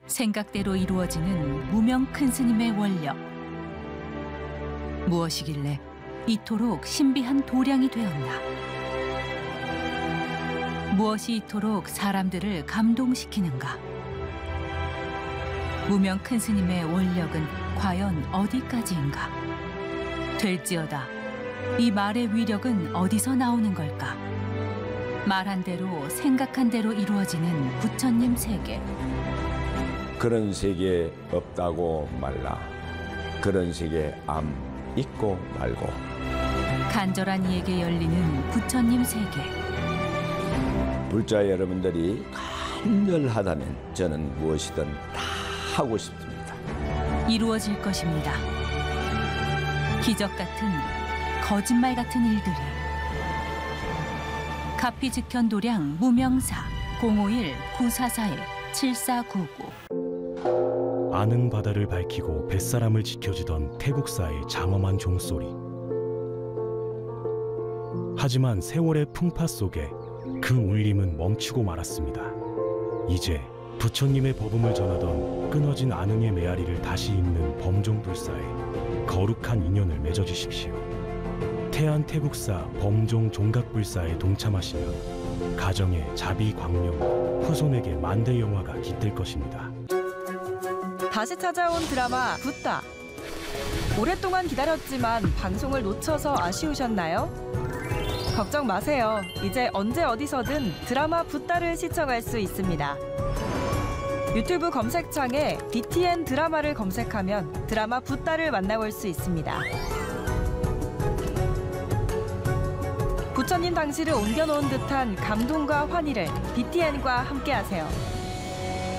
생각대로 이루어지는 무명 큰 스님의 원력. 무엇이길래 이토록 신비한 도량이 되었나? 무엇이 이토록 사람들을 감동시키는가? 무명 큰 스님의 원력은 과연 어디까지인가? 될지어다, 이 말의 위력은 어디서 나오는 걸까? 말한 대로 생각한 대로 이루어지는 부처님 세계. 그런 세계 없다고 말라. 그런 세계 암 있고 말고. 간절한 이에게 열리는 부처님 세계. 불자 여러분들이 간절하다면 저는 무엇이든 다 하고 싶습니다. 이루어질 것입니다. 기적 같은, 거짓말 같은 일들이. 가피즉현도량 무명사 051-944-7499. 아는 바다를 밝히고 뱃사람을 지켜주던 태국사의 장엄한 종소리. 하지만 세월의 풍파 속에 그 울림은 멈추고 말았습니다. 이제 부처님의 법음을 전하던 끊어진 안흥의 메아리를 다시 잇는 범종불사에 거룩한 인연을 맺어주십시오. 태안 태국사 범종 종각불사에 동참하시면 가정의 자비 광명, 후손에게 만대 영화가 깃들 것입니다. 다시 찾아온 드라마 붓다. 오랫동안 기다렸지만 방송을 놓쳐서 아쉬우셨나요? 걱정 마세요. 이제 언제 어디서든 드라마 붓다를 시청할 수 있습니다. 유튜브 검색창에 BTN 드라마를 검색하면 드라마 붓다를 만나볼 수 있습니다. 부처님 당시를 옮겨놓은 듯한 감동과 환희를 BTN과 함께하세요.